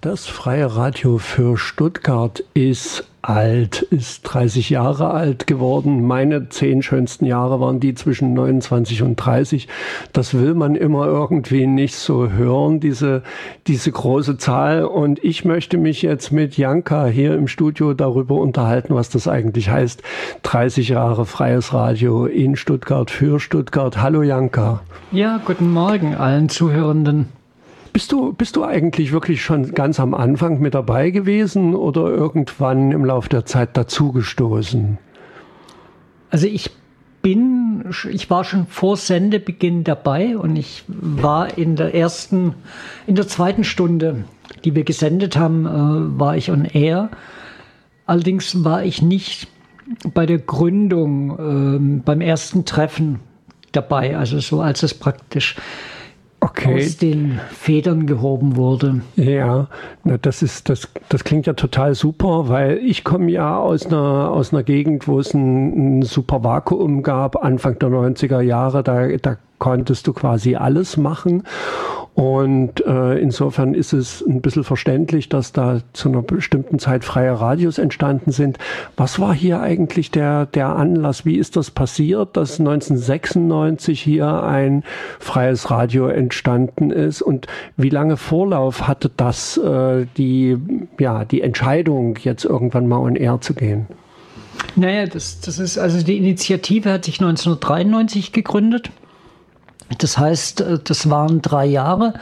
Das freie Radio für Stuttgart ist alt, ist 30 Jahre alt geworden. Meine 10 schönsten Jahre waren die zwischen 29 und 30. Das will man immer irgendwie nicht so hören, diese große Zahl. Und ich möchte mich jetzt mit Janka hier im Studio darüber unterhalten, was das eigentlich heißt. 30 Jahre freies Radio in Stuttgart für Stuttgart. Hallo Janka. Ja, guten Morgen allen Zuhörenden. Bist du eigentlich wirklich schon ganz am Anfang mit dabei gewesen oder irgendwann im Laufe der Zeit dazugestoßen? Also ich war schon vor Sendebeginn dabei und ich war in der zweiten Stunde, die wir gesendet haben, war ich on air. Allerdings war ich nicht bei der Gründung, beim ersten Treffen dabei, also so als es praktisch aus den Federn gehoben wurde. Ja, das klingt ja total super, weil ich komme ja aus einer Gegend, wo es ein super Vakuum gab, Anfang der 90er Jahre, da konntest du quasi alles machen. Und insofern ist es ein bisschen verständlich, dass da zu einer bestimmten Zeit freie Radios entstanden sind. Was war hier eigentlich der Anlass? Wie ist das passiert, dass 1996 hier ein freies Radio entstanden ist? Und wie lange Vorlauf hatte das die Entscheidung, jetzt irgendwann mal on air zu gehen? Naja, das ist, also die Initiative hat sich 1993 gegründet. Das heißt, das waren 3 Jahre.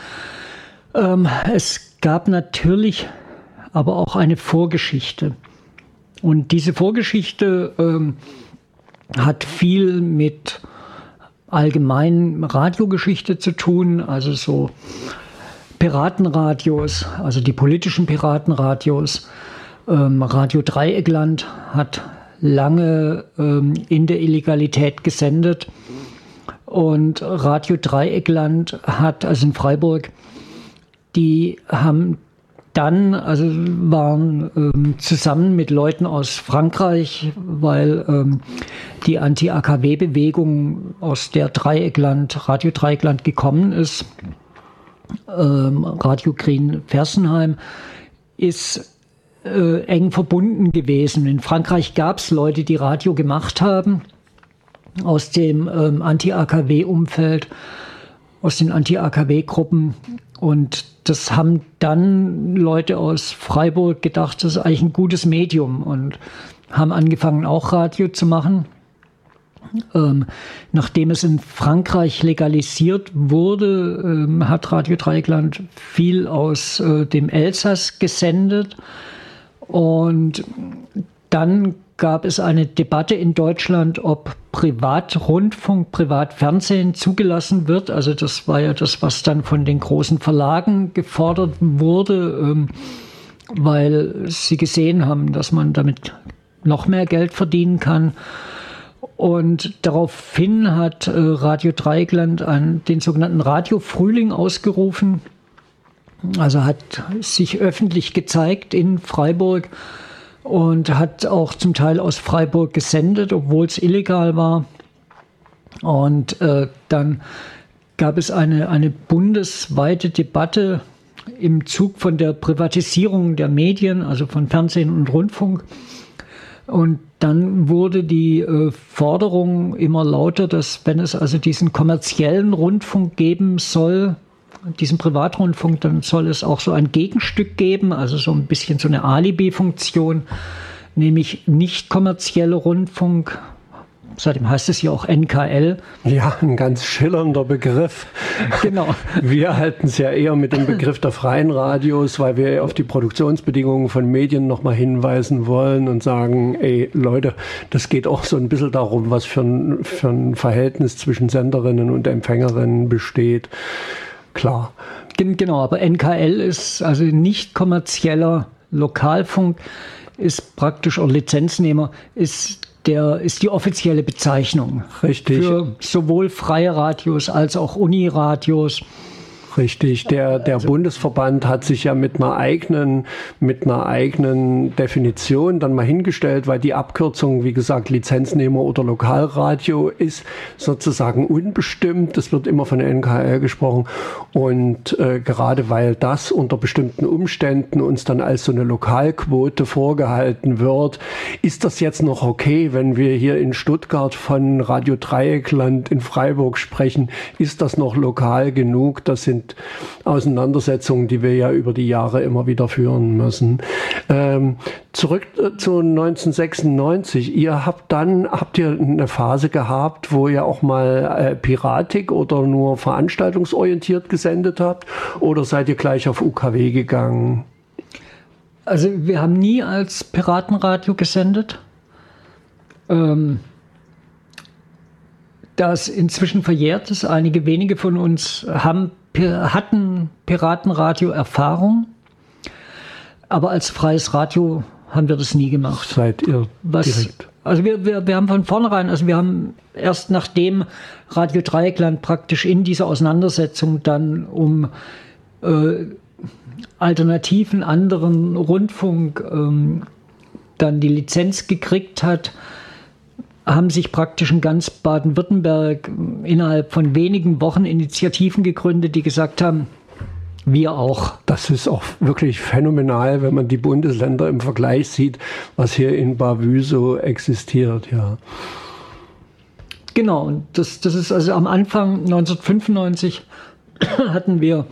Es gab natürlich aber auch eine Vorgeschichte. Und diese Vorgeschichte hat viel mit allgemeinen Radiogeschichte zu tun, also so Piratenradios, also die politischen Piratenradios. Radio Dreieckland hat lange in der Illegalität gesendet. Und Radio Dreieckland hat, also in Freiburg, die haben dann, also waren zusammen mit Leuten aus Frankreich, weil die Anti-AKW-Bewegung, aus der Radio Dreieckland gekommen ist, Radio Green Fersenheim, ist eng verbunden gewesen. In Frankreich gab es Leute, die Radio gemacht haben, aus dem Anti-AKW-Umfeld, aus den Anti-AKW-Gruppen. Und das haben dann Leute aus Freiburg gedacht, das ist eigentlich ein gutes Medium und haben angefangen, auch Radio zu machen. Nachdem es in Frankreich legalisiert wurde, hat Radio Dreieckland viel aus dem Elsass gesendet. Und dann gab es eine Debatte in Deutschland, ob Privatrundfunk, Privatfernsehen zugelassen wird. Also das war ja das, was dann von den großen Verlagen gefordert wurde, weil sie gesehen haben, dass man damit noch mehr Geld verdienen kann. Und daraufhin hat Radio Dreieckland den sogenannten Radio-Frühling ausgerufen. Also hat sich öffentlich gezeigt in Freiburg und hat auch zum Teil aus Freiburg gesendet, obwohl es illegal war. Und dann gab es eine bundesweite Debatte im Zug von der Privatisierung der Medien, also von Fernsehen und Rundfunk. Und dann wurde die Forderung immer lauter, dass wenn es also diesen kommerziellen Rundfunk geben soll, diesen Privatrundfunk, dann soll es auch so ein Gegenstück geben, also so ein bisschen so eine Alibi-Funktion, nämlich nicht kommerzieller Rundfunk. Seitdem heißt es ja auch NKL. Ja, ein ganz schillernder Begriff. Genau. Wir halten es ja eher mit dem Begriff der freien Radios, weil wir auf die Produktionsbedingungen von Medien nochmal hinweisen wollen und sagen, ey Leute, das geht auch so ein bisschen darum, was für ein Verhältnis zwischen Senderinnen und Empfängerinnen besteht. Klar. Genau, aber NKL ist also nicht kommerzieller Lokalfunk, ist praktisch, oder Lizenznehmer, ist die offizielle Bezeichnung. Richtig. Für sowohl freie Radios als auch Uniradios. Richtig, der Bundesverband hat sich ja mit einer eigenen Definition dann mal hingestellt, weil die Abkürzung, wie gesagt, Lizenznehmer oder Lokalradio ist sozusagen unbestimmt. Das wird immer von der NKR gesprochen. Und gerade weil das unter bestimmten Umständen uns dann als so eine Lokalquote vorgehalten wird, ist das jetzt noch okay, wenn wir hier in Stuttgart von Radio Dreieckland in Freiburg sprechen, ist das noch lokal genug? Das sind Auseinandersetzungen, die wir ja über die Jahre immer wieder führen müssen. Zurück zu 1996. Habt ihr eine Phase gehabt, wo ihr auch mal Piratik oder nur veranstaltungsorientiert gesendet habt? Oder seid ihr gleich auf UKW gegangen? Also wir haben nie als Piratenradio gesendet. Da es inzwischen verjährt ist, einige wenige von uns hatten Piratenradio-Erfahrung, aber als freies Radio haben wir das nie gemacht. Seid ihr direkt? Also wir haben von vornherein, also wir haben erst nachdem Radio Dreieckland praktisch in dieser Auseinandersetzung dann um alternativen anderen Rundfunk dann die Lizenz gekriegt hat, haben sich praktisch in ganz Baden-Württemberg innerhalb von wenigen Wochen Initiativen gegründet, die gesagt haben, wir auch. Das ist auch wirklich phänomenal, wenn man die Bundesländer im Vergleich sieht, was hier in Bavü so existiert, ja. Genau, und das ist also am Anfang 1995 hatten wir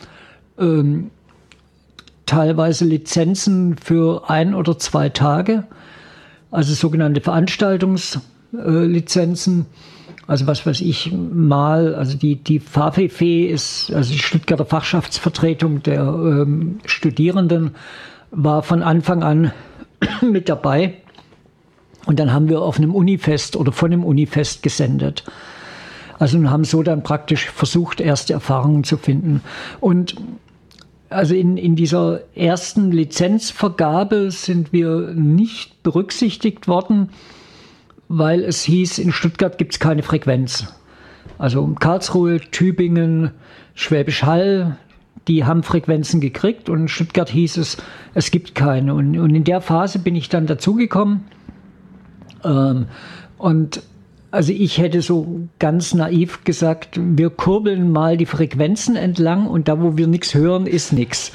teilweise Lizenzen für 1 oder 2 Tage, also sogenannte Veranstaltungslizenzen. Also was weiß ich mal, also die VfV ist, also die Stuttgarter Fachschaftsvertretung der Studierenden, war von Anfang an mit dabei. Und dann haben wir auf einem Unifest oder von einem Unifest gesendet. Also und haben so dann praktisch versucht, erste Erfahrungen zu finden. Und also in dieser ersten Lizenzvergabe sind wir nicht berücksichtigt worden, weil es hieß, in Stuttgart gibt es keine Frequenz. Also Karlsruhe, Tübingen, Schwäbisch Hall, die haben Frequenzen gekriegt und in Stuttgart hieß es, es gibt keine. Und in der Phase bin ich dann dazugekommen. Und also ich hätte so ganz naiv gesagt, wir kurbeln mal die Frequenzen entlang und da, wo wir nichts hören, ist nichts.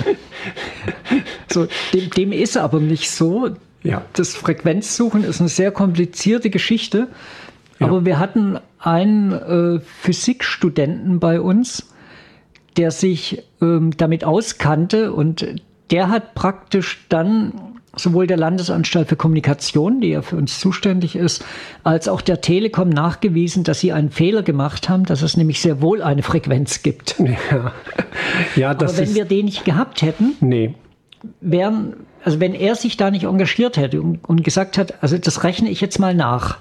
So, dem ist aber nicht so. Ja. Das Frequenzsuchen ist eine sehr komplizierte Geschichte. Ja. Aber wir hatten einen Physikstudenten bei uns, der sich damit auskannte und der hat praktisch dann sowohl der Landesanstalt für Kommunikation, die ja für uns zuständig ist, als auch der Telekom nachgewiesen, dass sie einen Fehler gemacht haben, dass es nämlich sehr wohl eine Frequenz gibt. Ja. Ja, das aber wenn wir den nicht gehabt hätten, also wenn er sich da nicht engagiert hätte und gesagt hat, also das rechne ich jetzt mal nach,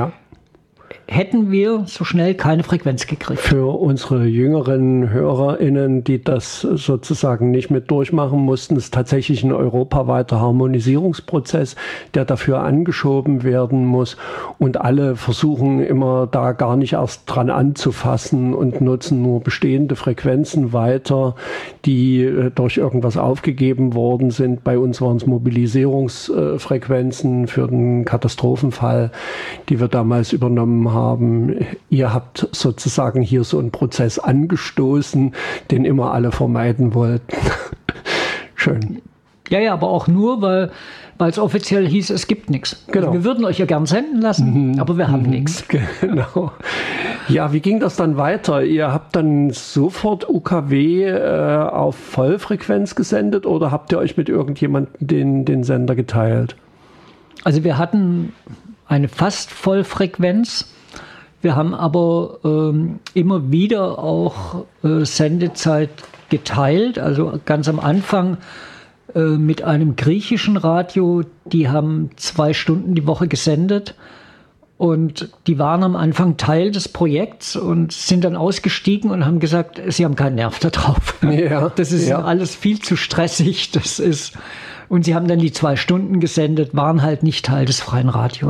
hätten wir so schnell keine Frequenz gekriegt. Für unsere jüngeren HörerInnen, die das sozusagen nicht mit durchmachen mussten, ist tatsächlich ein europaweiter Harmonisierungsprozess, der dafür angeschoben werden muss. Und alle versuchen immer da gar nicht erst dran anzufassen und nutzen nur bestehende Frequenzen weiter, die durch irgendwas aufgegeben worden sind. Bei uns waren es Mobilisierungsfrequenzen für den Katastrophenfall, die wir damals übernommen haben. Ihr habt sozusagen hier so einen Prozess angestoßen, den immer alle vermeiden wollten. Schön. Ja, aber auch nur, weil es offiziell hieß, es gibt nichts. Genau. Also wir würden euch ja gern senden lassen, aber wir haben nichts. Genau. Ja, wie ging das dann weiter? Ihr habt dann sofort UKW auf Vollfrequenz gesendet oder habt ihr euch mit irgendjemandem den Sender geteilt? Also wir hatten eine fast Vollfrequenz. Wir haben aber immer wieder auch Sendezeit geteilt. Also ganz am Anfang mit einem griechischen Radio, die haben 2 Stunden die Woche gesendet. Und die waren am Anfang Teil des Projekts und sind dann ausgestiegen und haben gesagt, sie haben keinen Nerv da drauf. Ja, das ist alles viel zu stressig. Und sie haben dann die 2 Stunden gesendet, waren halt nicht Teil des freien Radios.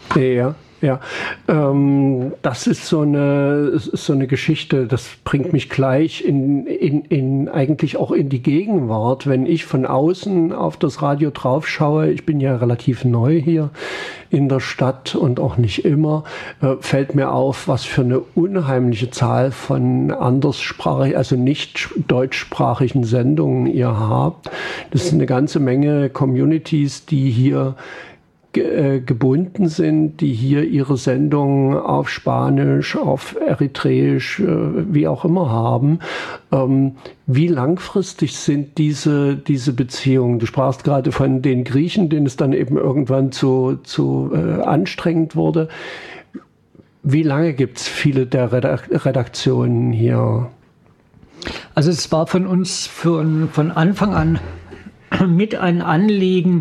Ja. Ja, das ist so eine Geschichte, das bringt mich gleich eigentlich auch in die Gegenwart. Wenn ich von außen auf das Radio drauf schaue, ich bin ja relativ neu hier in der Stadt und auch nicht immer, fällt mir auf, was für eine unheimliche Zahl von anderssprachigen, also nicht deutschsprachigen Sendungen ihr habt. Das ist eine ganze Menge Communities, die hier gebunden sind, die hier ihre Sendungen auf Spanisch, auf Eritreisch, wie auch immer haben. Wie langfristig sind diese Beziehungen? Du sprachst gerade von den Griechen, denen es dann eben irgendwann zu anstrengend wurde. Wie lange gibt es viele der Redaktionen hier? Also es war von uns von Anfang an mit ein Anliegen,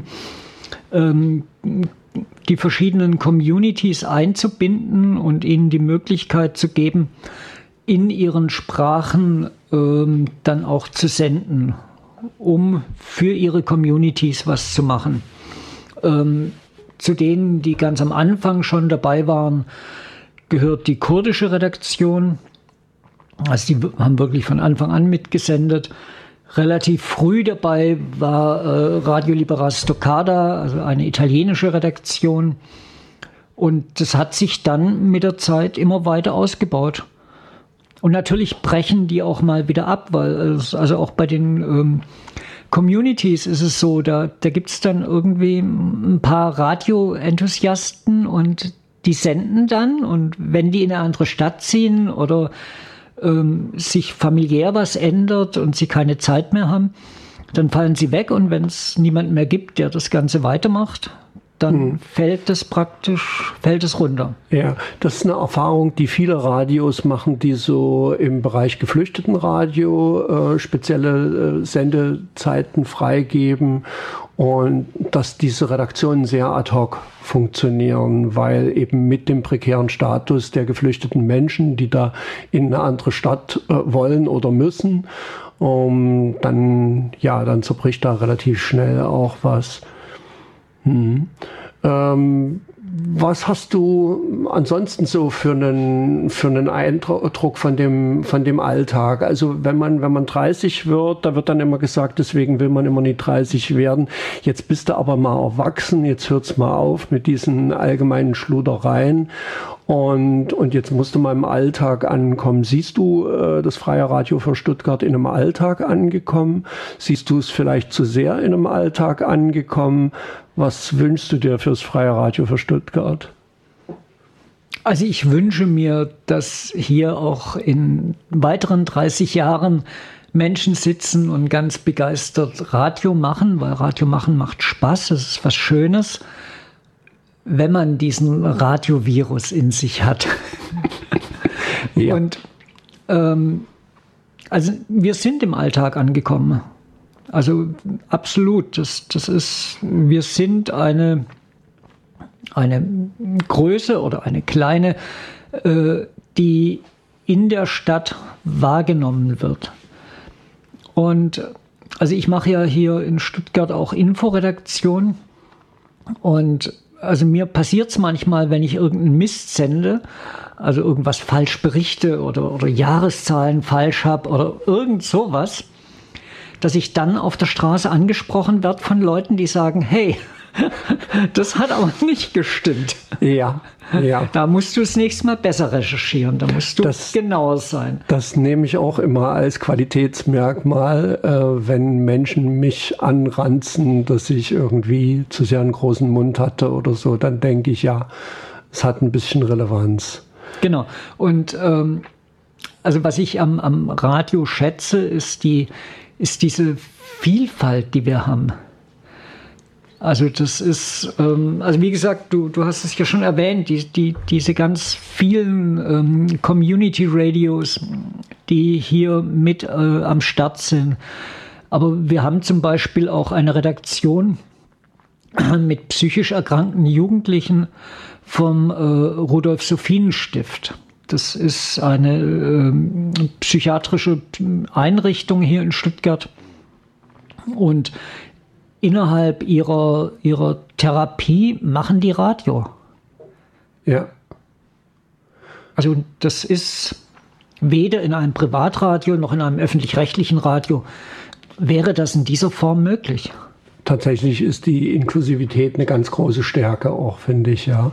die verschiedenen Communities einzubinden und ihnen die Möglichkeit zu geben, in ihren Sprachen dann auch zu senden, um für ihre Communities was zu machen. Zu denen, die ganz am Anfang schon dabei waren, gehört die kurdische Redaktion. Also die haben wirklich von Anfang an mitgesendet. Relativ früh dabei war Radio Libera Stoccada, also eine italienische Redaktion. Und das hat sich dann mit der Zeit immer weiter ausgebaut. Und natürlich brechen die auch mal wieder ab, weil also auch bei den Communities ist es so, da gibt es dann irgendwie ein paar Radio-Enthusiasten und die senden dann. Und wenn die in eine andere Stadt ziehen oder sich familiär was ändert und sie keine Zeit mehr haben, dann fallen sie weg, und wenn es niemanden mehr gibt, der das Ganze weitermacht, dann fällt es runter. Ja, das ist eine Erfahrung, die viele Radios machen, die so im Bereich Geflüchtetenradio spezielle Sendezeiten freigeben, und dass diese Redaktionen sehr ad hoc funktionieren, weil eben mit dem prekären Status der geflüchteten Menschen, die da in eine andere Stadt wollen oder müssen, dann zerbricht da relativ schnell auch was. Was hast du ansonsten so für einen Eindruck von dem Alltag? Also wenn man 30 wird, da wird dann immer gesagt, deswegen will man immer nie 30 werden. Jetzt bist du aber mal erwachsen, jetzt hört's mal auf mit diesen allgemeinen Schludereien. Und jetzt musst du mal im Alltag ankommen. Siehst du das Freie Radio für Stuttgart in einem Alltag angekommen? Siehst du es vielleicht zu sehr in einem Alltag angekommen? Was wünschst du dir fürs Freie Radio für Stuttgart? Also ich wünsche mir, dass hier auch in weiteren 30 Jahren Menschen sitzen und ganz begeistert Radio machen, weil Radio machen macht Spaß, das ist was Schönes, wenn man diesen Radiovirus in sich hat. Ja. Und also wir sind im Alltag angekommen. Also absolut. Wir sind eine Größe oder eine kleine, die in der Stadt wahrgenommen wird. Und also ich mache ja hier in Stuttgart auch Inforedaktion, und also mir passiert es manchmal, wenn ich irgendeinen Mist sende, also irgendwas falsch berichte oder Jahreszahlen falsch habe oder irgend sowas, dass ich dann auf der Straße angesprochen werde von Leuten, die sagen, hey, das hat aber nicht gestimmt. Ja. Da musst du das nächste Mal besser recherchieren, da musst du genauer sein. Das nehme ich auch immer als Qualitätsmerkmal, wenn Menschen mich anranzen, dass ich irgendwie zu sehr einen großen Mund hatte oder so, dann denke ich, ja, es hat ein bisschen Relevanz. Genau. Und also was ich am Radio schätze, ist diese Vielfalt, die wir haben. Also das ist, also wie gesagt, du hast es ja schon erwähnt, diese ganz vielen Community-Radios, die hier mit am Start sind. Aber wir haben zum Beispiel auch eine Redaktion mit psychisch erkrankten Jugendlichen vom Rudolf-Sophien-Stift. Das ist eine psychiatrische Einrichtung hier in Stuttgart. Und innerhalb ihrer Therapie machen die Radio. Ja. Also das ist weder in einem Privatradio noch in einem öffentlich-rechtlichen Radio wäre das in dieser Form möglich. Tatsächlich ist die Inklusivität eine ganz große Stärke auch, finde ich, ja.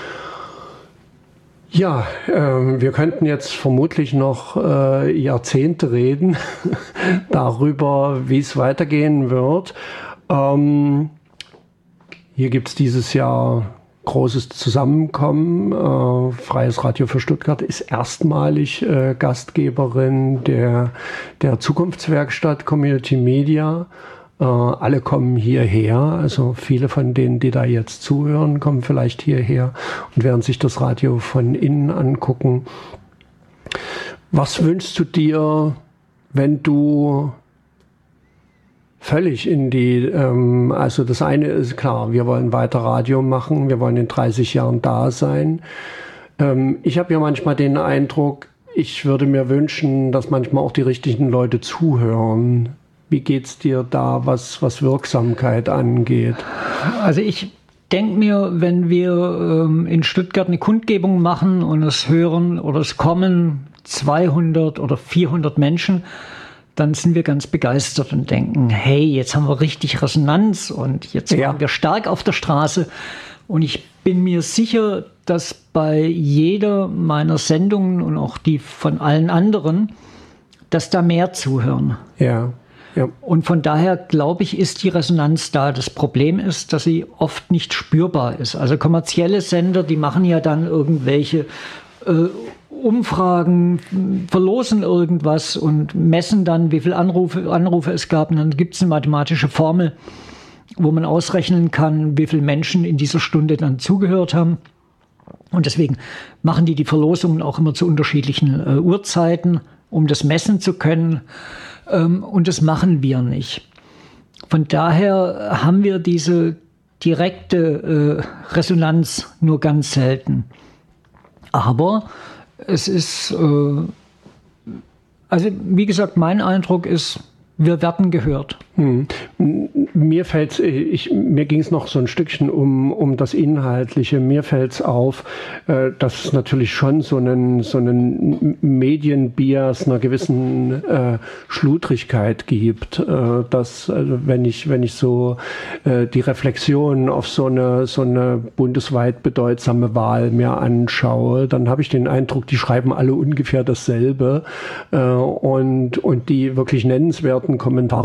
Ja, wir könnten jetzt vermutlich noch Jahrzehnte reden darüber, wie es weitergehen wird. Hier gibt es dieses Jahr großes Zusammenkommen. Freies Radio für Stuttgart ist erstmalig Gastgeberin der Zukunftswerkstatt Community Media. Alle kommen hierher, also viele von denen, die da jetzt zuhören, kommen vielleicht hierher und werden sich das Radio von innen angucken. Was wünschst du dir, wenn du völlig in die, also das eine ist klar, wir wollen weiter Radio machen, wir wollen in 30 Jahren da sein. Ich habe ja manchmal den Eindruck, ich würde mir wünschen, dass manchmal auch die richtigen Leute zuhören. Wie geht's dir da, was Wirksamkeit angeht? Also ich denke mir, wenn wir in Stuttgart eine Kundgebung machen und es hören oder es kommen 200 oder 400 Menschen, dann sind wir ganz begeistert und denken, hey, jetzt haben wir richtig Resonanz und jetzt waren wir stark auf der Straße. Und ich bin mir sicher, dass bei jeder meiner Sendungen und auch die von allen anderen, dass da mehr zuhören. Ja. Ja. Und von daher, glaube ich, ist die Resonanz da. Das Problem ist, dass sie oft nicht spürbar ist. Also kommerzielle Sender, die machen ja dann irgendwelche Umfragen, verlosen irgendwas und messen dann, wie viele Anrufe es gab. Und dann gibt es eine mathematische Formel, wo man ausrechnen kann, wie viele Menschen in dieser Stunde dann zugehört haben. Und deswegen machen die Verlosungen auch immer zu unterschiedlichen Uhrzeiten, um das messen zu können. Und das machen wir nicht. Von daher haben wir diese direkte Resonanz nur ganz selten. Aber es ist, also wie gesagt, mein Eindruck ist, wir werden gehört. Mir ging es noch so ein Stückchen um das Inhaltliche. Mir fällt es auf, dass es natürlich schon so einen Medienbias einer gewissen Schludrigkeit gibt. Dass, wenn ich so die Reflexion auf so eine bundesweit bedeutsame Wahl mir anschaue, dann habe ich den Eindruck, die schreiben alle ungefähr dasselbe und die wirklich nennenswerten Kommentare